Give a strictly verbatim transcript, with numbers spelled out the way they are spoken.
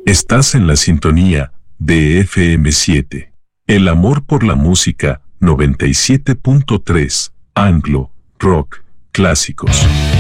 Estás en la sintonía de F M siete. El amor por la música, noventa y siete punto tres, Anglo, Rock, Clásicos.